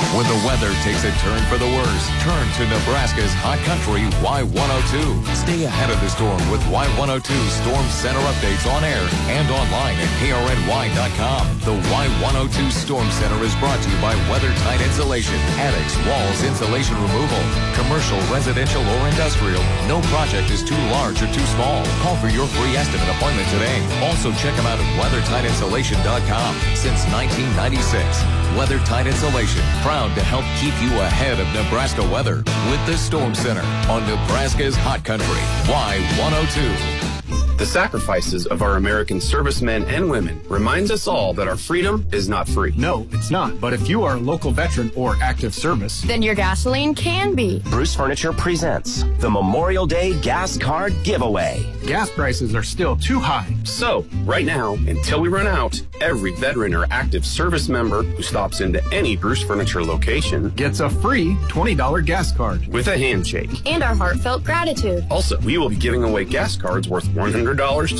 When the weather takes a turn for the worse, turn to Nebraska's Hot Country Y102. Stay ahead of the storm with Y102 Storm Center updates on air and online at KRNY.com. The Y102 Storm Center is brought to you by WeatherTight Insulation, attics, walls, insulation removal, commercial, residential, or industrial. No project is too large or too small. Call for your free estimate appointment today. Also check them out at WeatherTightInsulation.com. Since 1996, WeatherTight Insulation, proud to help keep you ahead of Nebraska weather with the Storm Center on Nebraska's Hot Country, Y102. The sacrifices of our American servicemen and women reminds us all that our freedom is not free. No, it's not. But if you are a local veteran or active service, then your gasoline can be. Bruce Furniture presents the Memorial Day Gas Card Giveaway. Gas prices are still too high. So, right now, until we run out, every veteran or active service member who stops into any Bruce Furniture location gets a free $20 gas card with a handshake and our heartfelt gratitude. Also, we will be giving away gas cards worth $100 to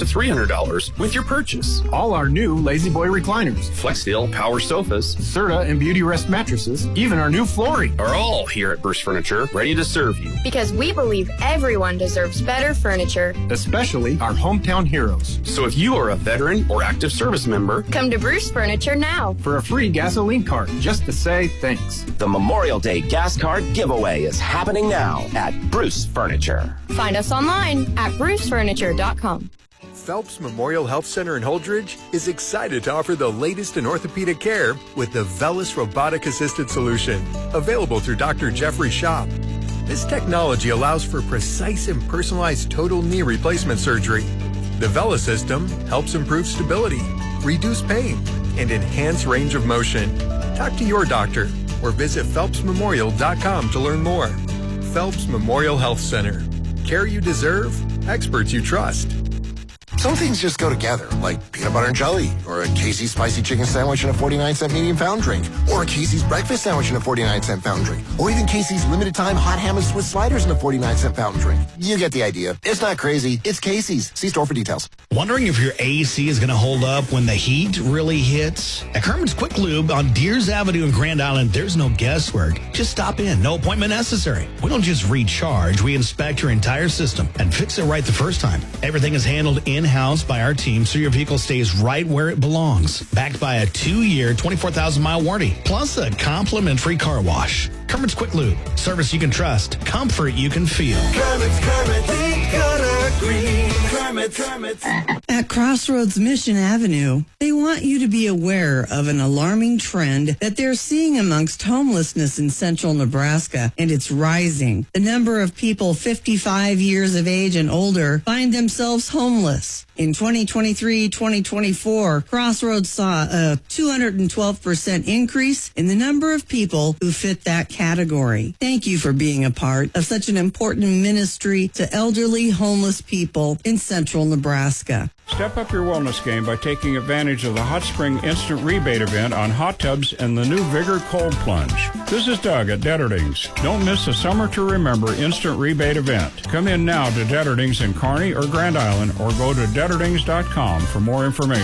$300 with your purchase. All our new Lazy Boy recliners, FlexSteel power sofas, Serta and Beauty Rest mattresses, even our new flooring are all here at Bruce Furniture, ready to serve you. Because we believe everyone deserves better furniture, especially our hometown heroes. So if you are a veteran or active service member, come to Bruce Furniture now for a free gasoline card just to say thanks. The Memorial Day Gas Card Giveaway is happening now at Bruce Furniture. Find us online at brucefurniture.com. Phelps Memorial Health Center in Holdridge is excited to offer the latest in orthopedic care with the VELYS robotic-assisted solution, available through Dr. Jeffrey Shop. This technology allows for precise and personalized total knee replacement surgery. The VELYS system helps improve stability, reduce pain, and enhance range of motion. Talk to your doctor or visit PhelpsMemorial.com to learn more. Phelps Memorial Health Center. Care you deserve, experts you trust. Some things just go together, like peanut butter and jelly, or a Casey's spicy chicken sandwich and a 49-cent medium pound drink, or a Casey's breakfast sandwich and a 49-cent pound drink, or even Casey's limited time hot ham and Swiss sliders and a 49-cent pound drink. You get the idea. It's not crazy. It's Casey's. See store for details. Wondering if your AC is going to hold up when the heat really hits? At Kermit's Quick Lube on Deers Avenue in Grand Island, there's no guesswork. Just stop in. No appointment necessary. We don't just recharge. We inspect your entire system and fix it right the first time. Everything is handled in-house by our team, so your vehicle stays right where it belongs. Backed by a 2-year, 24,000-mile warranty, plus a complimentary car wash. Kermit's Quick Lube. Service you can trust. Comfort you can feel. Kermit's, we gotta agree. Kermit's. At Crossroads Mission Avenue, they want you to be aware of an alarming trend that they're seeing amongst homelessness in central Nebraska, and it's rising. The number of people 55 years of age and older find themselves homeless. In 2023-2024, Crossroads saw a 212% increase in the number of people who fit that category. Thank you for being a part of such an important ministry to elderly homeless people in central Nebraska. Step up your wellness game by taking advantage of the Hot Spring Instant Rebate event on hot tubs and the new Vigor Cold Plunge. This is Doug at Detterdings. Don't miss the Summer to Remember Instant Rebate event. Come in now to Detterdings in Kearney or Grand Island or go to Detterdings.com for more information.